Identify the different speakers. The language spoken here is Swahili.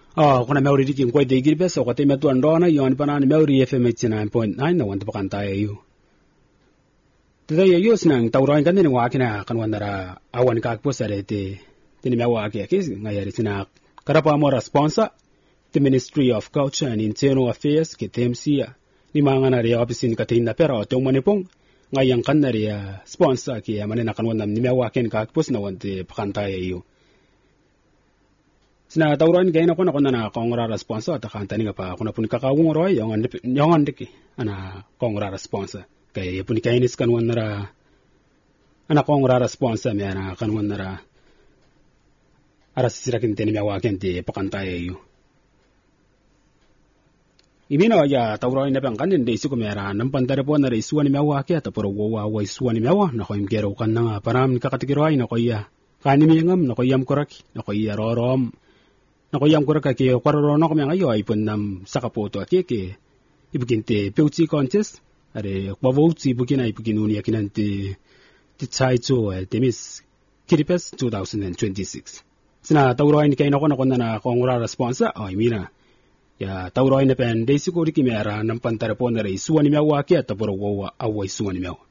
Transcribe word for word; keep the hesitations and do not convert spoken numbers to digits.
Speaker 1: Oh, kuna meuri dikin kwai de giri beso kwate metu andona yon panani meuri F M eighty-nine point nine na wanta pakanta yu. Tada ya yus nang tauroin kan ni wakina kan wandara awan kak posare te tini mewa ke kis ngayari sina karapa mo responsa the Ministry of Culture and Internal Affairs ke T M C ni mga na ri opisin katin na pero tong manipong ngayang kan na ri sponsor ke manena kan wandam ni mewa ken kak pos na wante pakanta yu. Sina tauran kaya na ko na ko na kongra responsa at kanta ni pa ko na pun kakawong roy yung yung andiki ana kongra responsa kaya pun kainis kan wanara ana kongra responsa me ana kan wanara ara sira kin teni me waken te pakanta yu imino ya tauran na bang kanin de isu ko mera nam pandare po na isuan me wake at poro wa wa isuan me wa na ko imgero kan na param kakatigiroy na ko ya kanimingam na ko yam koraki na ko ya rorom Nako yam ko ka ke kwaroro no kami ngayo ay pun nam sakapoto ake ke ibugin te beauty contest are kwavouti bugin ay bugin uni akinan te te taito te miss kiripes twenty twenty-six sina tauroin kay nako nako na kongra responsa ay mina ya tauroin na pen desi ko dikimera nam pantare po na re suani mewa ke at poro wa awai suani mewa